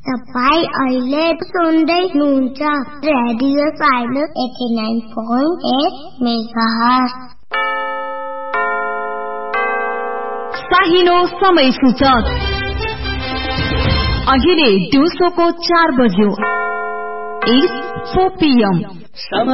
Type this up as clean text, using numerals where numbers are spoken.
तपाईं अहिले सुन्दै हुनुहुन्छ रेडियो साइलेन्स 89.8 मेगाहर्ज। साहिनो समय सूचक अहिले दिउँसोको 4 बज्यो। 4 PM।